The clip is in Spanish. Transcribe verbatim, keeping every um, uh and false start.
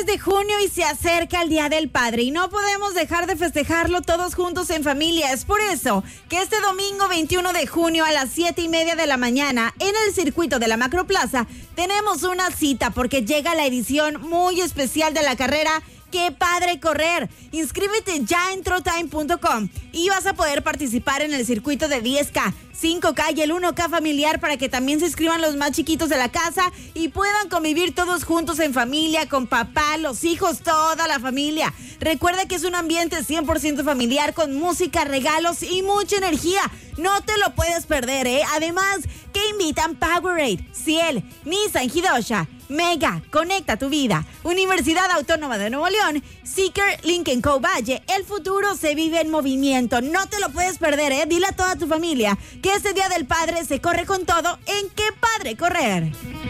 de junio y se acerca el Día del Padre y no podemos dejar de festejarlo todos juntos en familia. Es por eso que este domingo veintiuno de junio a las siete y media de la mañana en el circuito de la Macroplaza tenemos una cita porque llega la edición muy especial de la carrera ¡Qué padre correr! Inscríbete ya en trotime punto com y vas a poder participar en el circuito de diez K, cinco K y el uno K familiar para que también se inscriban los más chiquitos de la casa y puedan convivir todos juntos en familia, con papá, los hijos, toda la familia. Recuerda que es un ambiente cien por ciento familiar con música, regalos y mucha energía. No te lo puedes perder, ¿eh? Además, que invitan Powerade, Ciel, Nissan Hidosha, Mega, Conecta tu Vida, Universidad Autónoma de Nuevo León, Seeker, Lincoln Co. Valle. El futuro se vive en movimiento. No te lo puedes perder, ¿eh? Dile a toda tu familia que este Día del Padre se corre con todo en Qué Padre Correr.